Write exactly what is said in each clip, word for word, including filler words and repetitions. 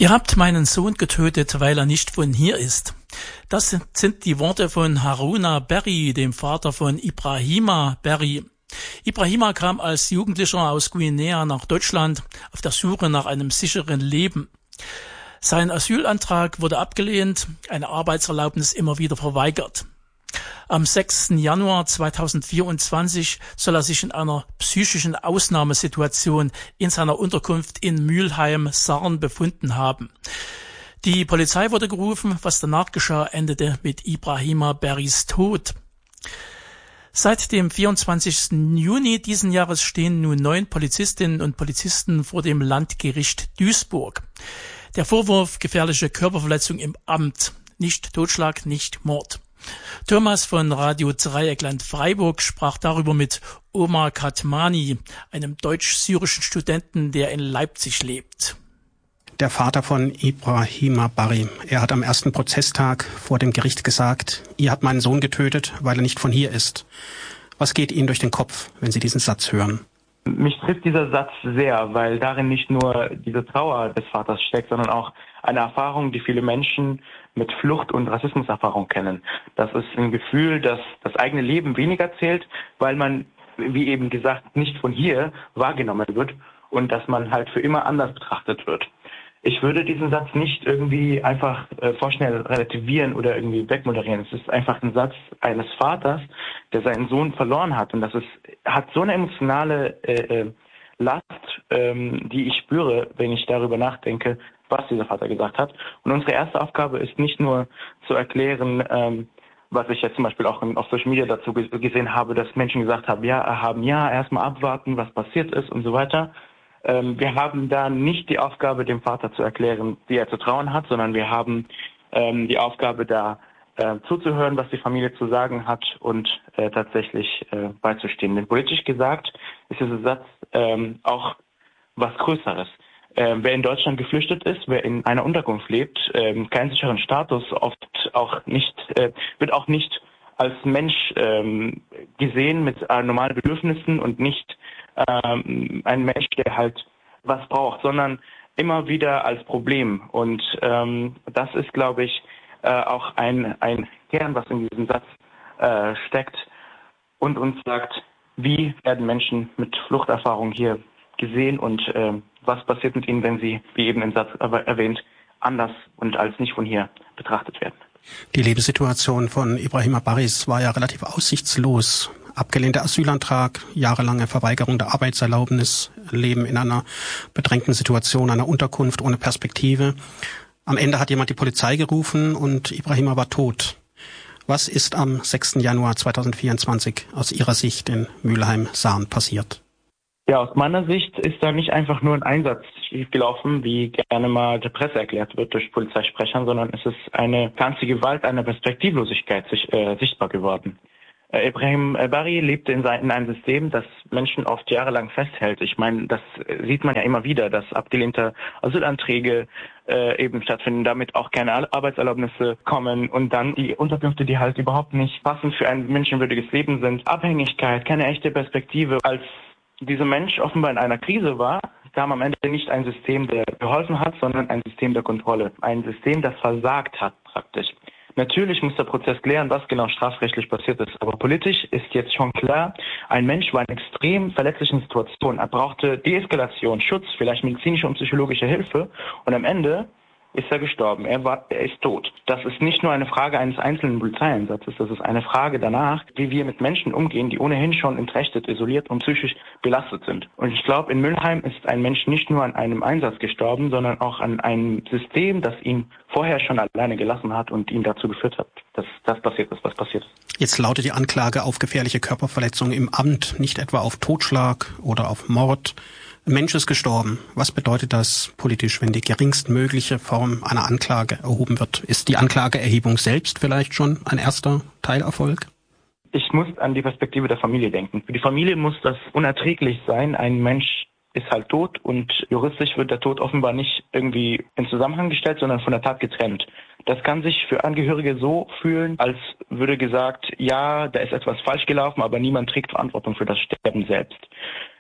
Ihr habt meinen Sohn getötet, weil er nicht von hier ist. Das sind die Worte von Haruna Berry, dem Vater von Ibrahima Berry. Ibrahima kam als Jugendlicher aus Guinea nach Deutschland auf der Suche nach einem sicheren Leben. Sein Asylantrag wurde abgelehnt, eine Arbeitserlaubnis immer wieder verweigert. Am sechsten Januar zweitausendvierundzwanzig soll er sich in einer psychischen Ausnahmesituation in seiner Unterkunft in Mülheim-Sarn befunden haben. Die Polizei wurde gerufen, was danach geschah, endete mit Ibrahima Berrys Tod. Seit dem vierundzwanzigsten Juni diesen Jahres stehen nun neun Polizistinnen und Polizisten vor dem Landgericht Duisburg. Der Vorwurf gefährliche Körperverletzung im Amt, nicht Totschlag, nicht Mord. Thomas von Radio Dreieckland Freiburg sprach darüber mit Omar Katmani, einem deutsch-syrischen Studenten, der in Leipzig lebt. Der Vater von Ibrahima Berry, er hat am ersten Prozesstag vor dem Gericht gesagt, ihr habt meinen Sohn getötet, weil er nicht von hier ist. Was geht Ihnen durch den Kopf, wenn Sie diesen Satz hören? Mich trifft dieser Satz sehr, weil darin nicht nur diese Trauer des Vaters steckt, sondern auch eine Erfahrung, die viele Menschen mit Flucht- und Rassismuserfahrung kennen. Das ist ein Gefühl, dass das eigene Leben weniger zählt, weil man, wie eben gesagt, nicht von hier wahrgenommen wird und dass man halt für immer anders betrachtet wird. Ich würde diesen Satz nicht irgendwie einfach äh, vorschnell relativieren oder irgendwie wegmoderieren. Es ist einfach ein Satz eines Vaters, der seinen Sohn verloren hat. Und das ist, hat so eine emotionale äh, Last, ähm, die ich spüre, wenn ich darüber nachdenke, was dieser Vater gesagt hat. Und unsere erste Aufgabe ist nicht nur zu erklären, ähm, was ich jetzt zum Beispiel auch auf Social Media dazu gesehen habe, dass Menschen gesagt haben, ja, haben ja, erstmal abwarten, was passiert ist und so weiter. Ähm, wir haben da nicht die Aufgabe, dem Vater zu erklären, wie er zu trauern hat, sondern wir haben ähm, die Aufgabe, da äh, zuzuhören, was die Familie zu sagen hat und äh, tatsächlich äh, beizustehen. Denn politisch gesagt ist dieser Satz ähm, auch was Größeres. Ähm, wer in Deutschland geflüchtet ist, wer in einer Unterkunft lebt, ähm, keinen sicheren Status, oft auch nicht, äh, wird auch nicht als Mensch ähm, gesehen mit äh, normalen Bedürfnissen und nicht ähm, ein Mensch, der halt was braucht, sondern immer wieder als Problem. Und ähm, das ist, glaube ich, äh, auch ein, ein Kern, was in diesem Satz äh, steckt und uns sagt, wie werden Menschen mit Fluchterfahrung hier gesehen und äh, was passiert mit ihnen, wenn sie, wie eben im Satz erwähnt, anders und als nicht von hier betrachtet werden. Die Lebenssituation von Ibrahima Berry war ja relativ aussichtslos. Abgelehnter Asylantrag, jahrelange Verweigerung der Arbeitserlaubnis, Leben in einer bedrängten Situation, einer Unterkunft ohne Perspektive. Am Ende hat jemand die Polizei gerufen und Ibrahima war tot. Was ist am sechsten Januar zweitausendvierundzwanzig aus Ihrer Sicht in Mülheim-Sarn passiert? Ja, aus meiner Sicht ist da nicht einfach nur ein Einsatz schiefgelaufen, wie gerne mal der Presse erklärt wird durch Polizeisprechern, sondern es ist eine ganze Gewalt, eine Perspektivlosigkeit sich, äh, sichtbar geworden. Äh, Ibrahim Berry lebte in, sein, in einem System, das Menschen oft jahrelang festhält. Ich meine, das sieht man ja immer wieder, dass abgelehnte Asylanträge äh, eben stattfinden, damit auch keine Arbeitserlaubnisse kommen und dann die Unterkünfte, die halt überhaupt nicht passend für ein menschenwürdiges Leben sind. Abhängigkeit, keine echte Perspektive. Als dieser Mensch offenbar in einer Krise war, kam am Ende nicht ein System, der geholfen hat, sondern ein System der Kontrolle. Ein System, das versagt hat praktisch. Natürlich muss der Prozess klären, was genau strafrechtlich passiert ist. Aber politisch ist jetzt schon klar, ein Mensch war in extrem verletzlichen Situation. Er brauchte Deeskalation, Schutz, vielleicht medizinische und psychologische Hilfe. Und am Ende ist er gestorben. Er war, er ist tot. Das ist nicht nur eine Frage eines einzelnen Polizeieinsatzes, das ist eine Frage danach, wie wir mit Menschen umgehen, die ohnehin schon entrechtet, isoliert und psychisch belastet sind. Und ich glaube, in Mülheim ist ein Mensch nicht nur an einem Einsatz gestorben, sondern auch an einem System, das ihn vorher schon alleine gelassen hat und ihn dazu geführt hat, dass das passiert ist, was passiert ist. Jetzt lautet die Anklage auf gefährliche Körperverletzung im Amt, nicht etwa auf Totschlag oder auf Mord. Ein Mensch ist gestorben. Was bedeutet das politisch, wenn die geringstmögliche Form einer Anklage erhoben wird? Ist die Anklageerhebung selbst vielleicht schon ein erster Teilerfolg? Ich muss an die Perspektive der Familie denken. Für die Familie muss das unerträglich sein. Ein Mensch ist halt tot und juristisch wird der Tod offenbar nicht irgendwie in Zusammenhang gestellt, sondern von der Tat getrennt. Das kann sich für Angehörige so fühlen, als würde gesagt, ja, da ist etwas falsch gelaufen, aber niemand trägt Verantwortung für das Sterben selbst.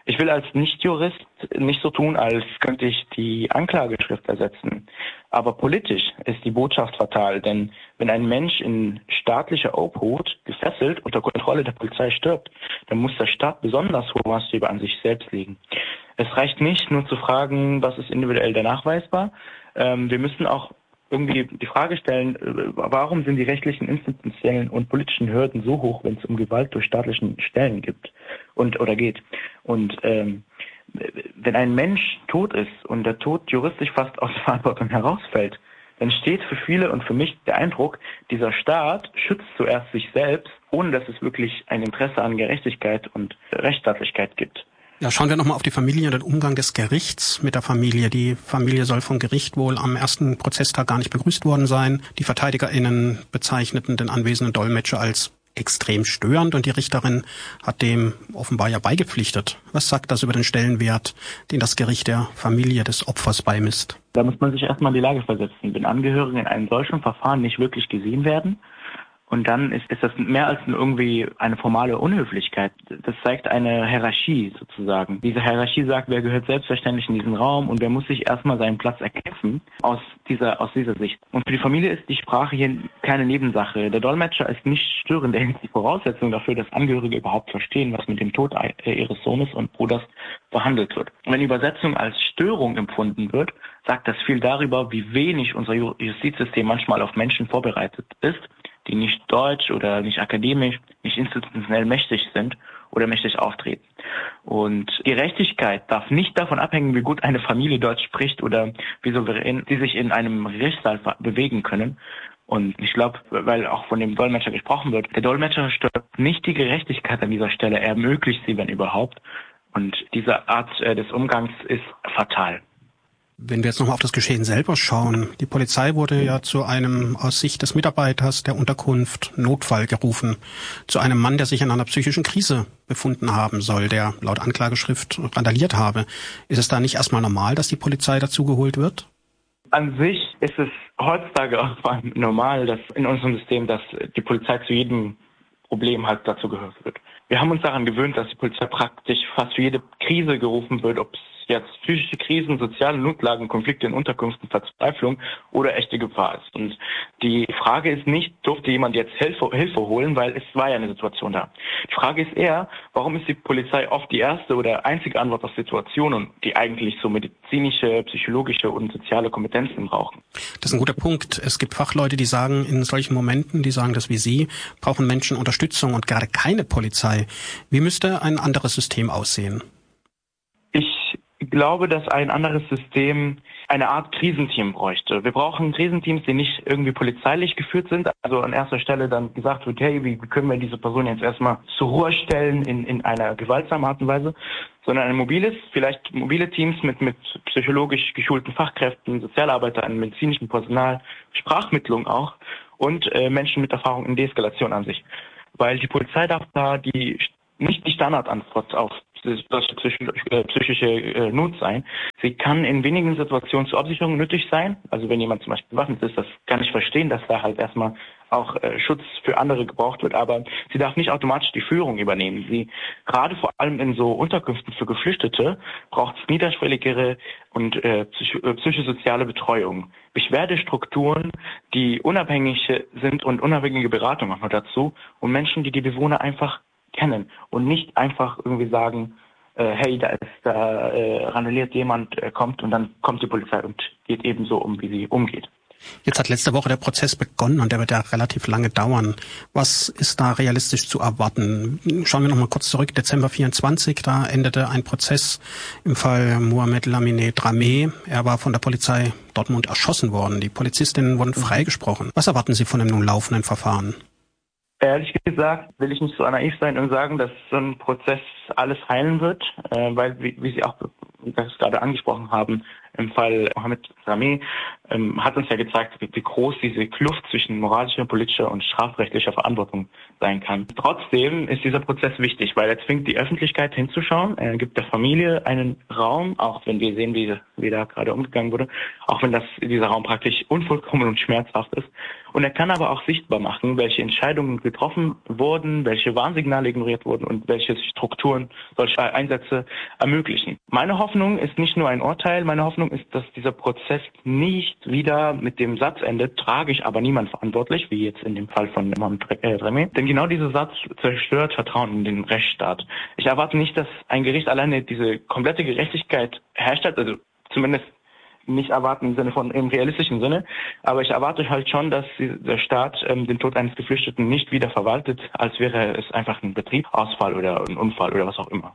Ich will als Nichtjurist nicht so tun, als könnte ich die Anklageschrift ersetzen. Aber politisch ist die Botschaft fatal, denn wenn ein Mensch in staatlicher Obhut gefesselt unter Kontrolle der Polizei stirbt, dann muss der Staat besonders hohe Maßstäbe an sich selbst legen. Es reicht nicht, nur zu fragen, was ist individuell da nachweisbar. Ähm, wir müssen auch irgendwie die Frage stellen, warum sind die rechtlichen, institutionellen und politischen Hürden so hoch, wenn es um Gewalt durch staatlichen Stellen gibt und oder geht. Und ähm, wenn ein Mensch tot ist und der Tod juristisch fast aus der Verantwortung herausfällt, dann steht für viele und für mich der Eindruck, dieser Staat schützt zuerst sich selbst, ohne dass es wirklich ein Interesse an Gerechtigkeit und Rechtsstaatlichkeit gibt. Ja, schauen wir nochmal auf die Familie und den Umgang des Gerichts mit der Familie. Die Familie soll vom Gericht wohl am ersten Prozesstag gar nicht begrüßt worden sein. Die VerteidigerInnen bezeichneten den anwesenden Dolmetscher als extrem störend und die Richterin hat dem offenbar ja beigepflichtet. Was sagt das über den Stellenwert, den das Gericht der Familie des Opfers beimisst? Da muss man sich erstmal in die Lage versetzen. Wenn Angehörige in einem solchen Verfahren nicht wirklich gesehen werden, und dann ist, ist das mehr als irgendwie eine formale Unhöflichkeit. Das zeigt eine Hierarchie sozusagen. Diese Hierarchie sagt, wer gehört selbstverständlich in diesen Raum und wer muss sich erstmal seinen Platz erkämpfen aus dieser, aus dieser Sicht. Und für die Familie ist die Sprache hier keine Nebensache. Der Dolmetscher ist nicht störend, der ist die Voraussetzung dafür, dass Angehörige überhaupt verstehen, was mit dem Tod ihres Sohnes und Bruders verhandelt wird. Und wenn Übersetzung als Störung empfunden wird, sagt das viel darüber, wie wenig unser Justizsystem manchmal auf Menschen vorbereitet ist, die nicht deutsch oder nicht akademisch, nicht institutionell mächtig sind oder mächtig auftreten. Und Gerechtigkeit darf nicht davon abhängen, wie gut eine Familie Deutsch spricht oder wie souverän sie sich in einem Gerichtssaal bewegen können. Und ich glaube, weil auch von dem Dolmetscher gesprochen wird, der Dolmetscher stört nicht die Gerechtigkeit an dieser Stelle, er ermöglicht sie, wenn überhaupt. Und diese Art äh, des Umgangs ist fatal. Wenn wir jetzt nochmal auf das Geschehen selber schauen, die Polizei wurde ja zu einem aus Sicht des Mitarbeiters der Unterkunft Notfall gerufen, zu einem Mann, der sich in einer psychischen Krise befunden haben soll, der laut Anklageschrift randaliert habe. Ist es da nicht erstmal normal, dass die Polizei dazugeholt wird? An sich ist es heutzutage auch normal, dass in unserem System, dass die Polizei zu jedem Problem halt dazu gehört wird. Wir haben uns daran gewöhnt, dass die Polizei praktisch fast für jede Krise gerufen wird, ob es jetzt psychische Krisen, soziale Notlagen, Konflikte in Unterkünften, Verzweiflung oder echte Gefahr ist. Und die Frage ist nicht, durfte jemand jetzt Hilfe, Hilfe holen, weil es war ja eine Situation da. Die Frage ist eher, warum ist die Polizei oft die erste oder einzige Antwort auf Situationen, die eigentlich so medizinische, psychologische und soziale Kompetenzen brauchen? Das ist ein guter Punkt. Es gibt Fachleute, die sagen, in solchen Momenten, die sagen das wie Sie, brauchen Menschen Unterstützung und gerade keine Polizei. Wie müsste ein anderes System aussehen? Ich glaube, dass ein anderes System eine Art Krisenteam bräuchte. Wir brauchen Krisenteams, die nicht irgendwie polizeilich geführt sind. Also an erster Stelle dann gesagt wird, hey, wie können wir diese Person jetzt erstmal zur Ruhe stellen in, in einer gewaltsamen Art und Weise, sondern ein mobiles, vielleicht mobile Teams mit, mit psychologisch geschulten Fachkräften, Sozialarbeitern, medizinischem Personal, Sprachmittlung auch und äh, Menschen mit Erfahrung in Deeskalation an sich. Weil die Polizei darf da die nicht die Standardantwort auf psychische äh, Not sein. Sie kann in wenigen Situationen zur Absicherung nötig sein. Also wenn jemand zum Beispiel bewaffnet ist, das kann ich verstehen, dass da halt erstmal auch äh, Schutz für andere gebraucht wird. Aber sie darf nicht automatisch die Führung übernehmen. Sie, gerade vor allem in so Unterkünften für Geflüchtete, braucht es niederschwelligere und äh, psych äh, psychosoziale Betreuung. Beschwerdestrukturen, die unabhängig sind und unabhängige Beratung auch noch dazu und Menschen, die die Bewohner einfach kennen und nicht einfach irgendwie sagen, äh, hey, da ist, da äh, randaliert jemand, äh, kommt und dann kommt die Polizei und geht ebenso um, wie sie umgeht. Jetzt hat letzte Woche der Prozess begonnen und der wird ja relativ lange dauern. Was ist da realistisch zu erwarten? Schauen wir noch mal kurz zurück. Dezember vierundzwanzig, da endete ein Prozess im Fall Mohamed Lamine Dramé. Er war von der Polizei Dortmund erschossen worden. Die Polizistinnen wurden freigesprochen. Was erwarten Sie von dem nun laufenden Verfahren? Ehrlich gesagt will ich nicht so naiv sein und sagen, dass so ein Prozess alles heilen wird, äh, weil, wie, wie Sie auch das gerade angesprochen haben, im Fall Mohammed Rameh ähm, hat uns ja gezeigt, wie, wie groß diese Kluft zwischen moralischer, politischer und strafrechtlicher Verantwortung sein kann. Trotzdem ist dieser Prozess wichtig, weil er zwingt die Öffentlichkeit hinzuschauen. Er gibt der Familie einen Raum, auch wenn wir sehen, wie, wie da gerade umgegangen wurde, auch wenn das dieser Raum praktisch unvollkommen und schmerzhaft ist. Und er kann aber auch sichtbar machen, welche Entscheidungen getroffen wurden, welche Warnsignale ignoriert wurden und welche Strukturen solche Einsätze ermöglichen. Meine Hoffnung ist nicht nur ein Urteil, meine Hoffnung ist, dass dieser Prozess nicht wieder mit dem Satz endet, trage ich aber niemand verantwortlich, wie jetzt in dem Fall von Mohammed Rameh. Denn genau dieser Satz zerstört Vertrauen in den Rechtsstaat. Ich erwarte nicht, dass ein Gericht alleine diese komplette Gerechtigkeit herstellt, also zumindest nicht erwarten im Sinne von im realistischen Sinne, aber ich erwarte halt schon, dass der Staat ähm, den Tod eines Geflüchteten nicht wieder verwaltet, als wäre es einfach ein Betriebsausfall oder ein Unfall oder was auch immer.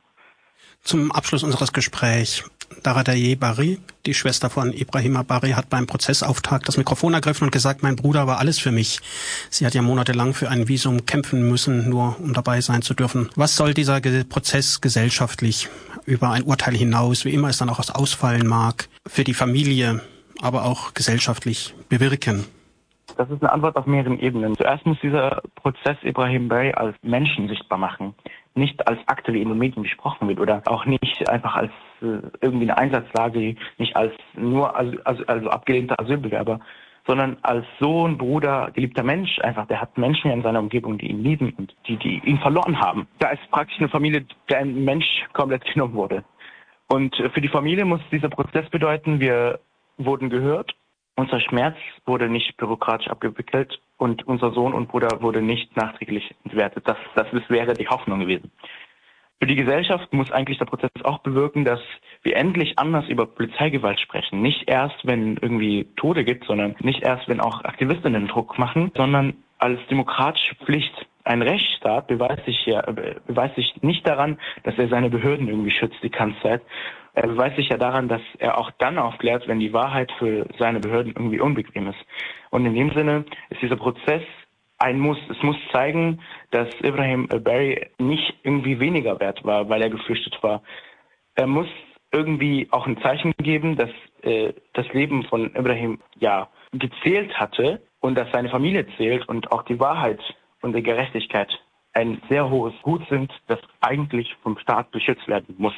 Zum Abschluss unseres Gesprächs. Daradayeh Bari, die Schwester von Ibrahima Bari, hat beim Prozessauftakt das Mikrofon ergriffen und gesagt, mein Bruder war alles für mich. Sie hat ja monatelang für ein Visum kämpfen müssen, nur um dabei sein zu dürfen. Was soll dieser Prozess gesellschaftlich über ein Urteil hinaus, wie immer es dann auch ausfallen mag, für die Familie, aber auch gesellschaftlich bewirken? Das ist eine Antwort auf mehreren Ebenen. Zuerst muss dieser Prozess Ibrahim Bari als Menschen sichtbar machen. Nicht als Akte, wie in den Medien besprochen wird, oder auch nicht einfach als äh, irgendwie eine Einsatzlage, nicht als nur also, also, also abgelehnter Asylbewerber, sondern als Sohn, Bruder, geliebter Mensch. Einfach, der hat Menschen in seiner Umgebung, die ihn lieben und die, die ihn verloren haben. Da ist praktisch eine Familie, der ein Mensch komplett genommen wurde. Und für die Familie muss dieser Prozess bedeuten, wir wurden gehört. Unser Schmerz wurde nicht bürokratisch abgewickelt und unser Sohn und Bruder wurde nicht nachträglich entwertet. Das, das, das wäre die Hoffnung gewesen. Für die Gesellschaft muss eigentlich der Prozess auch bewirken, dass wir endlich anders über Polizeigewalt sprechen. Nicht erst, wenn irgendwie Tode gibt, sondern nicht erst, wenn auch Aktivistinnen Druck machen, sondern als demokratische Pflicht. Ein Rechtsstaat beweist sich ja, beweist sich nicht daran, dass er seine Behörden irgendwie schützt die ganze Zeit. Er beweist sich ja daran, dass er auch dann aufklärt, wenn die Wahrheit für seine Behörden irgendwie unbequem ist. Und in dem Sinne ist dieser Prozess ein Muss. Es muss zeigen, dass Ibrahim Bari nicht irgendwie weniger wert war, weil er geflüchtet war. Er muss irgendwie auch ein Zeichen geben, dass äh, das Leben von Ibrahim ja gezählt hatte und dass seine Familie zählt und auch die Wahrheit und die Gerechtigkeit ein sehr hohes Gut sind, das eigentlich vom Staat beschützt werden muss.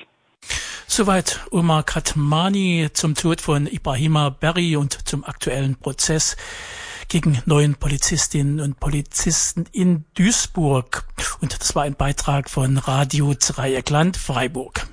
Soweit Omar Katmani zum Tod von Ibrahima Bari und zum aktuellen Prozess gegen neun Polizistinnen und Polizisten in Duisburg. Und das war ein Beitrag von Radio Dreieckland Freiburg.